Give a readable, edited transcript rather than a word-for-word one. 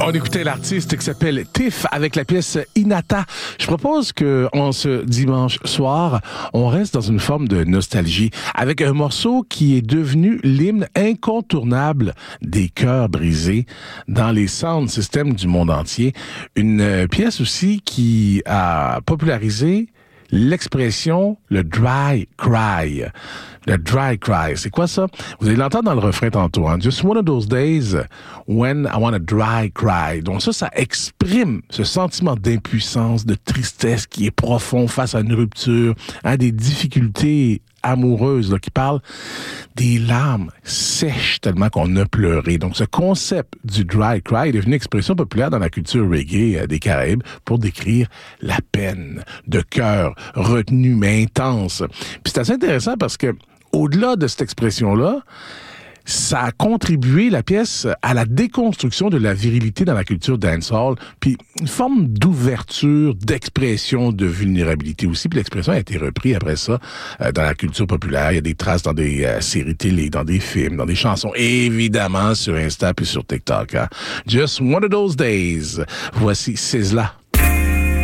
On écoutait l'artiste qui s'appelle Tiff avec la pièce Inata. Je propose que, en ce dimanche soir, on reste dans une forme de nostalgie avec un morceau qui est devenu l'hymne incontournable des cœurs brisés dans les sound systems du monde entier. Une pièce aussi qui a popularisé l'expression le dry cry. Le dry cry, c'est quoi ça? Vous allez l'entendre dans le refrain tantôt. Hein? Just one of those days when I want a dry cry. Donc ça exprime ce sentiment d'impuissance, de tristesse qui est profond face à une rupture, à des difficultés amoureuses là, qui parlent des larmes sèches tellement qu'on a pleuré. Donc ce concept du dry cry est devenu une expression populaire dans la culture reggae des Caraïbes pour décrire la peine de cœur retenue mais intense. Puis c'est assez intéressant parce que au-delà de cette expression-là, ça a contribué, la pièce, à la déconstruction de la virilité dans la culture dancehall, puis une forme d'ouverture, d'expression de vulnérabilité aussi. Puis l'expression a été reprise après ça dans la culture populaire. Il y a des traces dans des séries télé, dans des films, dans des chansons, évidemment sur Insta puis sur TikTok. Hein. Just one of those days. Voici Sizzla.